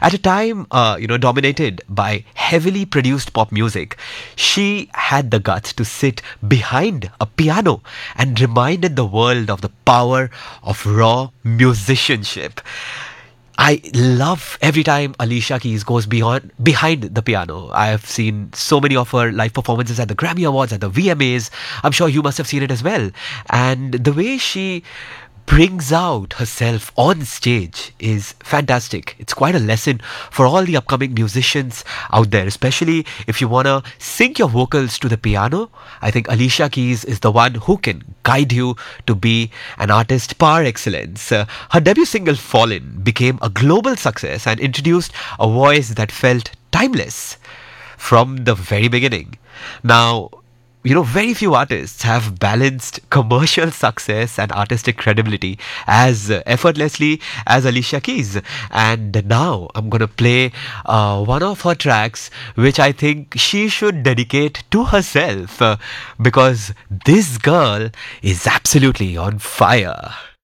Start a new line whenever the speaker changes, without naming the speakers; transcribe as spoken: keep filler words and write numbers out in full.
At a time, uh, you know, dominated by heavily produced pop music, she had the guts to sit behind a piano and reminded the world of the power of raw musicianship. I love every time Alicia Keys goes beyond behind the piano. I have seen so many of her live performances at the Grammy Awards, at the V M As. I'm sure you must have seen it as well. And the way she brings out herself on stage is fantastic. It's quite a lesson for all the upcoming musicians out there, especially if you want to sync your vocals to the piano. I think Alicia Keys is the one who can guide you to be an artist par excellence. Uh, her debut single Fallen became a global success and introduced a voice that felt timeless from the very beginning. Now, you know, very few artists have balanced commercial success and artistic credibility as uh, effortlessly as Alicia Keys. And now I'm going to play uh, one of her tracks, which I think she should dedicate to herself, uh, because this girl is absolutely on fire.